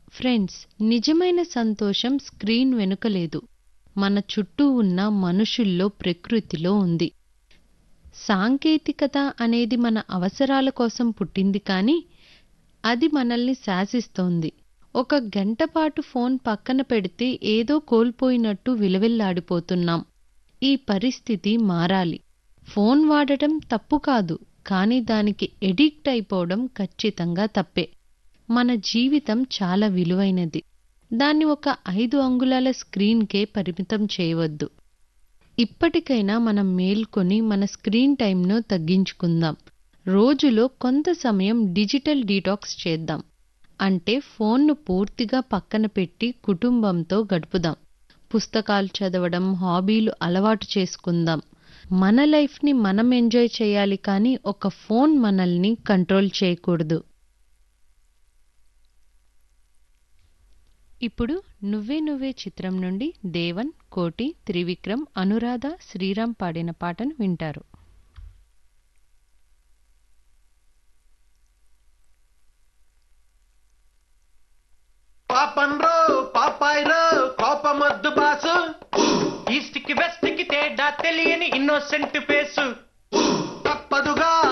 Friends, నిజమైన సంతోషం screen వెనుక లేదు, మన చుట్టూ ఉన్న మనుషుల్లో, ప్రకృతిలో ఉంది. సాంకేతికత అనేది మన అవసరాల కోసం పుట్టింది, కానీ అది మనల్ని శాసిస్తోంది. ఒక గంటపాటు ఫోన్ పక్కన పెడితే ఏదో కోల్పోయినట్టు విలవిల్లాడిపోతున్నాం. ఈ పరిస్థితి మారాలి. ఫోన్ వాడటం తప్పు కాదు, కానీ దానికి ఎడిక్ట్ అయిపోవడం ఖచ్చితంగా తప్పే. మన జీవితం చాలా విలువైనది. దాన్ని ఒక 5 అంగుళాల స్క్రీన్కే పరిమితం చేయవద్దు. ఇప్పటికైనా మనం మేల్కొని మన స్క్రీన్ టైంను తగ్గించుకుందాం. రోజులో కొంత సమయం డిజిటల్ డీటాక్స్ చేద్దాం. అంటే ఫోన్ను పూర్తిగా పక్కన పెట్టి కుటుంబంతో గడుపుదాం. పుస్తకాలు చదవడం, హాబీలు అలవాటు చేసుకుందాం. మన లైఫ్ని మనం ఎంజాయ్ చేయాలి, కానీ ఒక ఫోన్ మనల్ని కంట్రోల్ చేయకూడదు. ఇప్పుడు నువ్వే నువ్వే చిత్రం నుండి దేవన్, కోటి, త్రివిక్రమ్, అనురాధ, శ్రీరామ్ పాడిన పాటను వింటారు. పాపన్రో పాపాయ్రో కోపమొద్దు బాసు, ఈస్ట్ కి వెస్ట్ కి తేడా తెలియని ఇన్నోసెంట్ ఫేసు, తప్పదుగా